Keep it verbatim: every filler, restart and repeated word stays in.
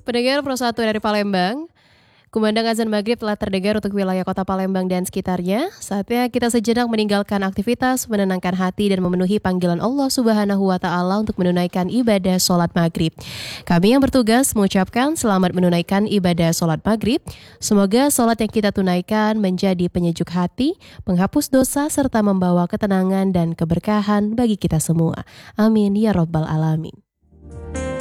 Pendengar Pro satu dari Palembang, kumandang azan maghrib telah terdengar untuk wilayah kota Palembang dan sekitarnya. Saatnya kita sejenak meninggalkan aktivitas, menenangkan hati dan memenuhi panggilan Allah Subhanahu wa Ta'ala untuk menunaikan ibadah sholat maghrib. Kami yang bertugas mengucapkan selamat menunaikan ibadah sholat maghrib. Semoga sholat yang kita tunaikan menjadi penyejuk hati, penghapus dosa serta membawa ketenangan dan keberkahan bagi kita semua. Amin ya Rabbal Alamin.